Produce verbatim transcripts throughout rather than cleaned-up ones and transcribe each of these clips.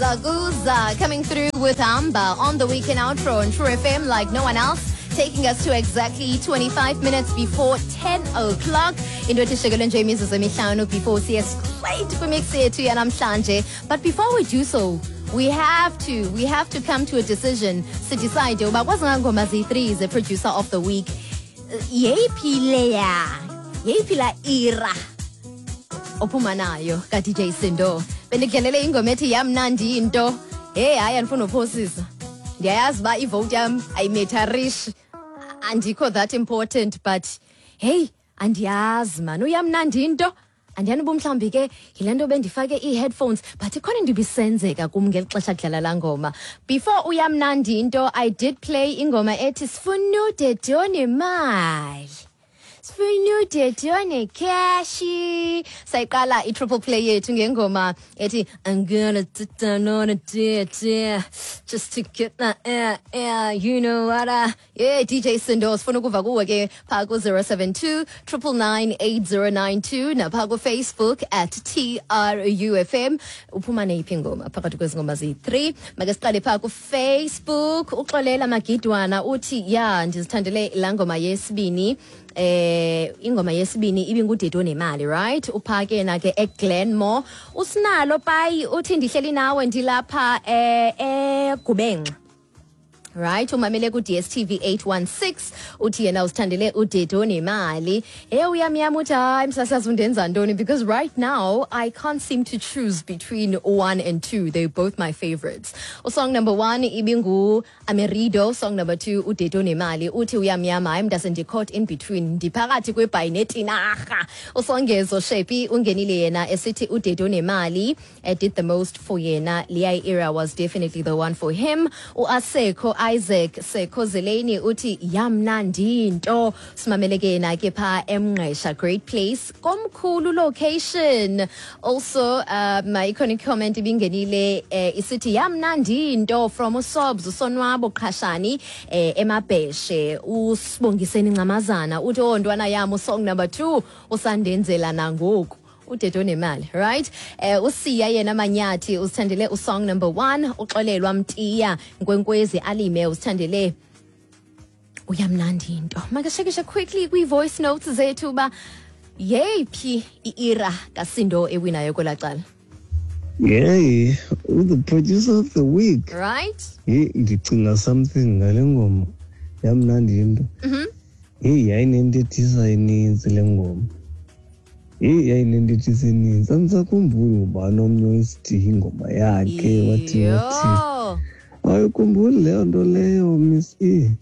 Zaguza coming through with Amba on the weekend outro on True F M like no one else, taking us to exactly twenty-five minutes before ten o'clock. Into Tishagala and Jamie's Zemichano before C S straight to mix it to Yanamshanje. But before we do so, we have to we have to come to a decision. So decide about what's Mazi three is the producer of the week. Yepilea. Yepila ira. Opumanayo ka D J Sindo. Bendikelele ingoma ethi yamnandi into. Hey hayi andifuna uphosisa. Ndiyayazi ba ivote yam ayimetarish. Andikho that important, but hey andiyazi man uyamnandi into. Andiyani bomhlambi ke yilento bendifake i-headphones but ikhona into ibisenzeka kum ngelixesha kudlala la ngoma. Before uyamnandi into, I did play ingoma ethi sifuna udedone imali. Sifuna udedone cashi. Sayiqala i-triple play yethu ngengoma ethi I'm gonna sit down on a date, yeah, just to get that air, air, you know what I, yeah, D J Sindo sifuna ukuva kuwe ke phaa ku zero seven two nine nine nine eight zero nine two naphaa ku Facebook at T R U F M. Uphuma neyiphi ingoma phakathi kwezi ngoma ziyi-three. Make siqale phaa ku Facebook. Uxolela Magidwana uthi ya ndizithandele la ngoma yesibini. Eh ingoma yesibini ibingudede nemali, right? Uphake na ke eGlenmore. Usinalo pai uthi ndihleli nawe ndilapha eh eGubenqa. Right, umamele ku D S T V eight one six uthi yena usithandele udede onemali. Eh uyamyama uthi hayi msasazi undenza ntoni, because right now I can't seem to choose between one and two. They're both my favorites. Song number one ibingu Amerido, song number two udede onemali. Uthi uyamyama I'm doesn't caught in between. Ndiphakathi kwebhayinethi narha. Usongezo Shepi ungenile yena esithi udede onemali did the most for yena. Liya era was definitely the one for him. Uaseko Isaac Sekozeleni uthi yamnandi into. Simameleke na ke pha eMnqesha, great place, komkhulu location. Also uh, my iconic comment ibingenile uh, isithi yamnandi into from uSobs uSonwabo Qhashani uh, eMabheshe. Usibongiseni Ncamazana uthi oh ntwana yami song number two usandenzela nangoku udede onemali, right? Eh usiya yena Manyathi usithandele usong number one. Uxolelwa Mtiya Nkwenkwezi Alime usithandele uyamnandi into. Makashekisha quickly kwi voice notes zethu ba yephi iira kaSindo ewinayo kwelacala. Yeah, the producer of the week, right? Hey, ndicinga something ngale ngoma yamnandi into. Mhm. Hey, yayinendethisa eninzi le ngoma. Hey, yayinendethisa eninzi. Andisakhumbuli ubani omnye wesithi ingoma yakhe wathi wathi. Ayikhumbuli leyo nto leyo Miss E.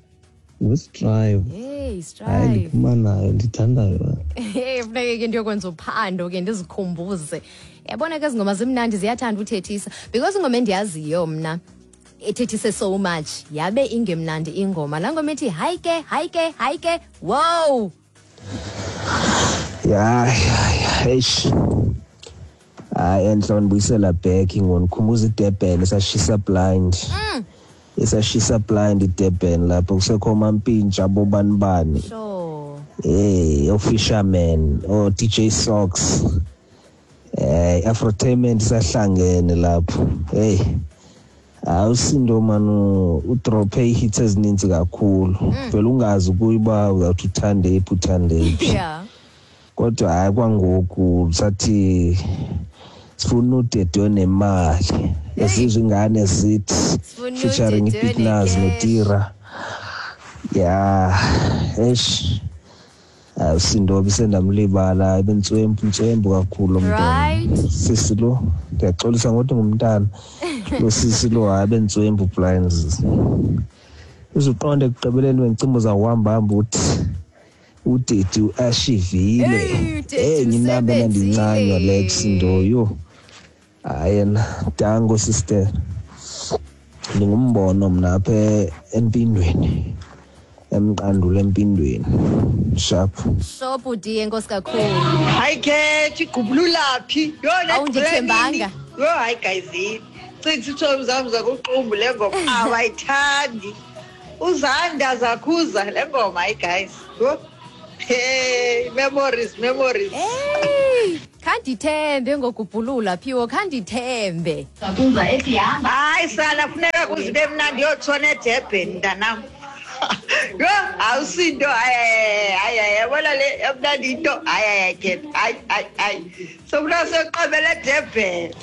Strive. Hey, Strive. Hayi ndiphuma nayo ndithanda yona. Hey, funeke ke ndiyokwenza uphando ke ndizikhumbuze. Yabona ke izingoma zimnandi ziyathanda uthethisa, because ingoma endiyaziyo mna ethethise so much yabe ingemnandi ingoma. La ngoma ethi hayi ke hayi ke hayi ke wow. Yeah, yeah, eish. Hayi enhloni buyisela back ngonikhumbuza iDurban esashisa blind. Mm. Esashisa blind iDurban lapho kusekho mampintsha bobani bani. Sure. Eh, ofisherman o D J Socks. Eh, Afrotainment sahlangene lapho. Hey. Awusindo manu udrope hits ezininzi kakhulu. Vele ungazi kuyiba uzawuthi uthande iphi uthande iphi. Yeah. Kodwa hayi kwangoku sathi sifuna udede onemali. Esizwe ingane zithi featuring Pitnas noTira. Yeah, eish. Awusindo bisendamlibala ebentswempu ntswembu kakhulu umntwana. Sisi lo ndiyaxolisa ngothi ngumntana. Lo sisi lo abentswembu blinds. Uzuqonde ekugqibeleni wencimbo zawuhamba hamba uthi udede uashivile. Eh nginambe nandincanywa Lex Ndoyo. Ayena dango sister. Ngumbono mna apha empindweni. Emqandule empindweni. Sharp. Shop udi enkosi kakhulu. Hayi ke igubululaphi yona awundithembanga. Yo hayi guys, cithi thomi zami zakuqumbu le ngoma awayithandi. Uzanda zakhuza le ngoma hayi guys. Yo Hey, memories, memories. Hey, Khandithembe ngokubhulula Phiwo khandithembe. Hayi sana funeka kuzibe mnandi yotshona eDurban mntanam. Yo awusinto hayi hayi yabona le emnandi into hayi hayi ke hayi hayi sokuna seqabele eDurban.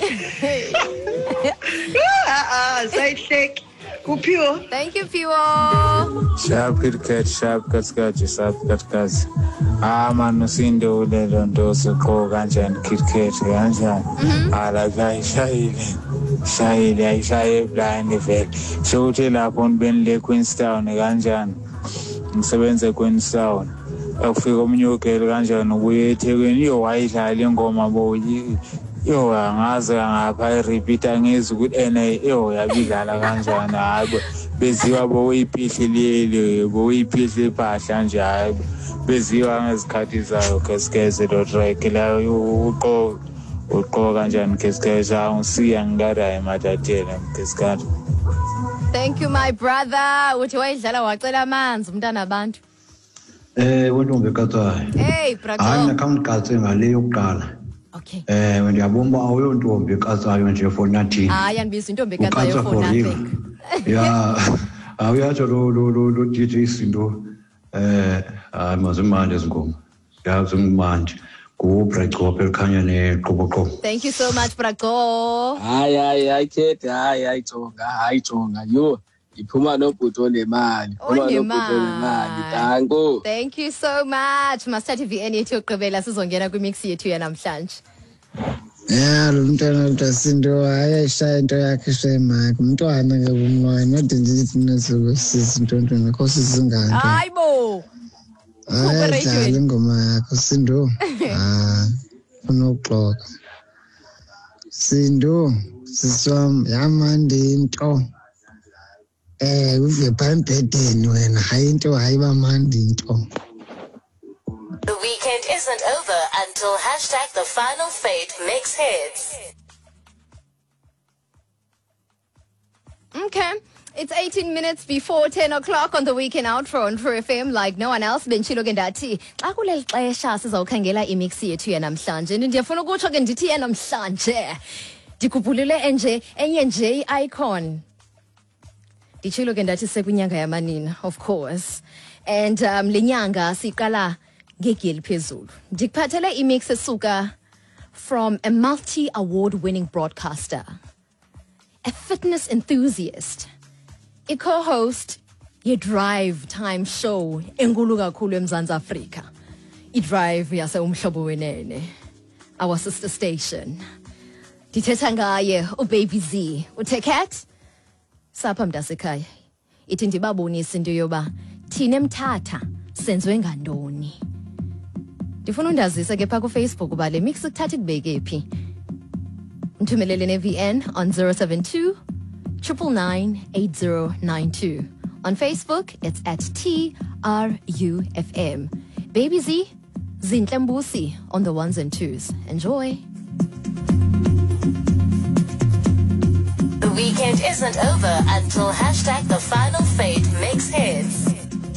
Ah sayihleki kuphiwo. Thank you Phiwo. Sharp cricket, sharp kaskaji, sharp katkazi. Ah man usindo lelo nto siqo kanjani cricket kanjani. Ala guy shayile. Shayile ayishaye blind vele. Shothi lapho nibeni Queenstown kanjani. Ngisebenze Queenstown. Akufika umnyukeli kanjani ubuye eThekwini yo wayidlala ingoma boyi. Yo angaze ngapha repeat angizwe ukuthi ena yo yabidlala kanjani hayi beziwa boyiphihli boyiphihli iphahla nje hayi beziwa ngezikhathi zayo kesikeze lo track la uqo uqo kanjani kesikeze angisiya ngidada emathathela kesikade. Thank you my brother. Uthi wayidlala wacela amanzi umntana abantu. Eh wentombi eqathayo. Hey brother. Hayi nakamqathe ngale yokuqala. Okay. Eh ngiyabona awuyo ntombi eqathayo nje for nothing. Hayi andibiza intombi eqathayo for nothing. Yeah. Awuyatsho lo lo lo D J Sindo eh amazimanje izingoma. Yazi ngimanje ku Braco phelikhanya neqoboqo. Thank you so much Braco. Hayi hayi hayi khethe hayi hayi Jonga hayi Jonga yo iphuma nobhuti onemali phuma nobhuti onemali danko. Thank you so much. Masithathe V N yethu yokuqhubela sizongena kwimix yethu yanamhlanje. Yeah, lo mntwana uThasindo ayayishaya into yakhe shema umntwana ke umntwana nodindithi nesuku sizintontwana khosi zingane. Hayibo. Ayidlala ingoma yakho Sindo. Ah, ufuna ukuxoxa. Sindo, siswam yamandi into. Eh, uve phambedeni wena hayi into hayiba mandi into. The weekend isn't over until hashtag the final fate makes hits. Okay. It's eighteen minutes before ten o'clock on the weekend outro on True F M like no one else. Benchilo ke ndathi xa kuleli xesha sizawukhangela imix yethu yanamhlanje. Ndiyafuna ukutsho ke ndithi yanamhlanje. Ndikhuphulile enje enye nje icon. Ndichilo ke ndathi sekwinyanga yamanina of course. And um lenyanga siqala ngegi eliphezulu. Ndikuphathele imix esuka from a multi-award winning broadcaster, a fitness enthusiast, a co-host ye Drive Time show enkulu kakhulu eMzantsi Afrika. I-Drive yase umhlobo wenene, our sister station. Ndithetha ngaye uBaby Z, uThekat sapha mntasekhaya. Ithi ndibabonise into yoba thina emthatha senziwe ngantoni. Ndifuna undazisa ke pha ku Facebook uba le mix ukuthatha ikubeke phi. Mthumelele ne V N on zero seven two, nine nine nine, eight zero nine two. On Facebook, it's at T R U F M. Baby Z, Zinhle Mbusi on the ones and twos. Enjoy. The weekend isn't over until hashtag the final fate makes hits.